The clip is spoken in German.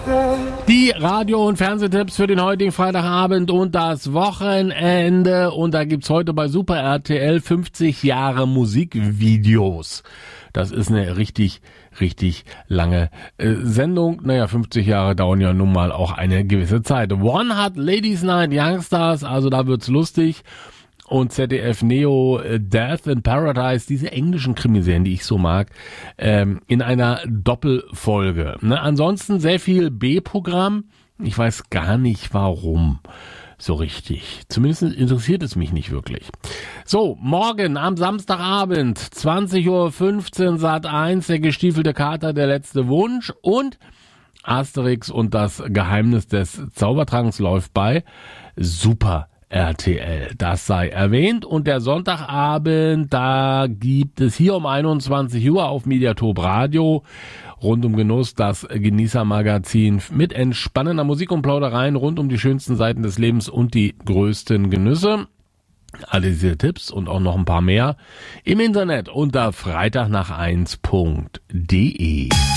Die Radio- und Fernsehtipps für den heutigen Freitagabend und das Wochenende. Und da gibt's heute bei Super RTL 50 Jahre Musikvideos. Das ist eine richtig lange Sendung. 50 Jahre dauern ja nun mal auch eine gewisse Zeit. One hat Ladies Night Youngstars, also da wird's lustig. Und ZDF Neo Death in Paradise, diese englischen Krimiserien, die ich so mag, in einer Doppelfolge. Ansonsten sehr viel B-Programm. Ich weiß gar nicht warum so richtig. Zumindest interessiert es mich nicht wirklich. So, morgen am Samstagabend, 20:15 Uhr, Sat.1, der gestiefelte Kater, der letzte Wunsch und Asterix und das Geheimnis des Zaubertranks läuft bei Super RTL. Das sei erwähnt. Und der Sonntagabend, da gibt es hier um 21 Uhr auf Mediatop Radio rund um Genuss das Genießermagazin mit entspannender Musik und Plaudereien rund um die schönsten Seiten des Lebens und die größten Genüsse. Alle diese Tipps und auch noch ein paar mehr im Internet unter freitagnach1.de.